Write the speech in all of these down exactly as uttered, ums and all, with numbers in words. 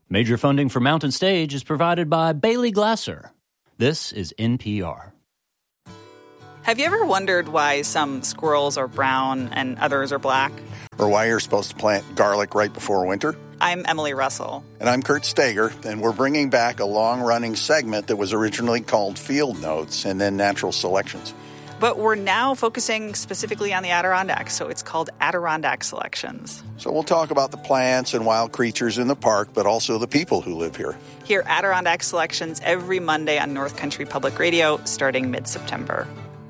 Major funding for Mountain Stage is provided by Bailey Glasser. This is N P R. Have you ever wondered why some squirrels are brown and others are black? Or why you're supposed to plant garlic right before winter? I'm Emily Russell. And I'm Kurt Stager, and we're bringing back a long-running segment that was originally called Field Notes and then Natural Selections. But we're now focusing specifically on the Adirondacks, so it's called Adirondack Selections. So we'll talk about the plants and wild creatures in the park, but also the people who live here. Hear Adirondack Selections every Monday on North Country Public Radio, starting mid-September.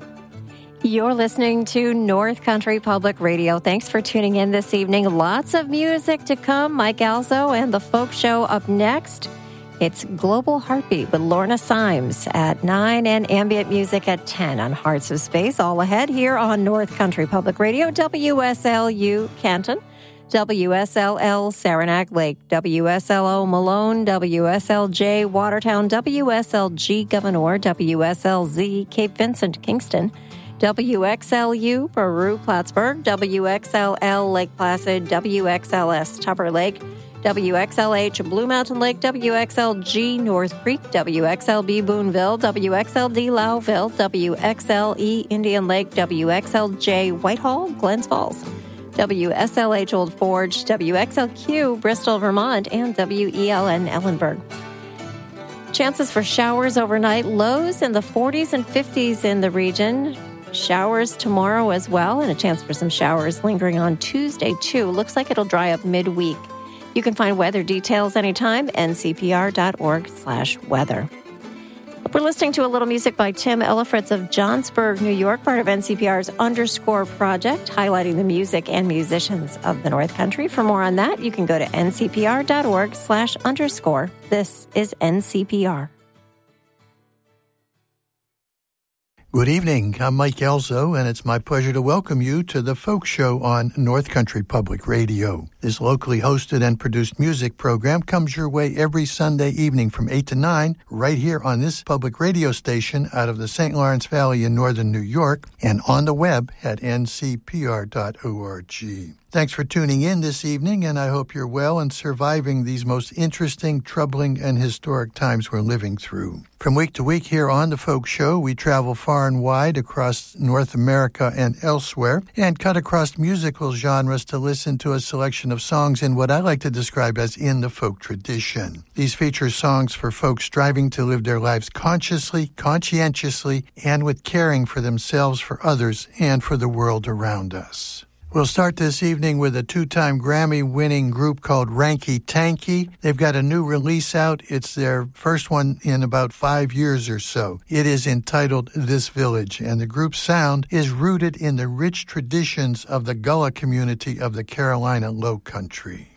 You're listening to North Country Public Radio. Thanks for tuning in this evening. Lots of music to come. Mike Alzo and the Folk Show up next. It's Global Heartbeat with Lorna Symes at nine and ambient music at ten on Hearts of Space. All ahead here on North Country Public Radio, W S L U Canton, W S L L Saranac Lake, W S L O Malone, W S L J Watertown, W S L G Gouverneur, W S L Z Cape Vincent Kingston, W X L U Peru Plattsburgh, W X L L Lake Placid, W X L S Tupper Lake, W X L H Blue Mountain Lake, W X L G North Creek, W X L B Boonville, W X L D Lowville, W X L E Indian Lake, W X L J Whitehall, Glens Falls, W S L H Old Forge, W X L Q Bristol, Vermont, and W E L N Ellenburg. Chances for showers overnight, lows in the forties and fifties in the region. Showers tomorrow as well, and a chance for some showers lingering on Tuesday, too. Looks like it'll dry up midweek. You can find weather details anytime, N C P R dot org slash weather. We're listening to a little music by Tim Ellifritz of Johnsburg, New York, part of N C P R's Underscore project, highlighting the music and musicians of the North Country. For more on that, you can go to N C P R dot org slash underscore. This is N C P R. Good evening. I'm Mike Elzo, and it's my pleasure to welcome you to the Folk Show on North Country Public Radio. This locally hosted and produced music program comes your way every Sunday evening from eight to nine, right here on this public radio station out of the Saint Lawrence Valley in northern New York, and on the web at N C P R dot org. Thanks for tuning in this evening, and I hope you're well and surviving these most interesting, troubling, and historic times we're living through. From week to week here on The Folk Show, we travel far and wide across North America and elsewhere, and cut across musical genres to listen to a selection of songs in what I like to describe as in the folk tradition. These feature songs for folks striving to live their lives consciously, conscientiously, and with caring for themselves, for others, and for the world around us. We'll start this evening with a two-time Grammy-winning group called Ranky Tanky. They've got a new release out. It's their first one in about five years or so. It is entitled This Village, and the group's sound is rooted in the rich traditions of the Gullah community of the Carolina Low Country.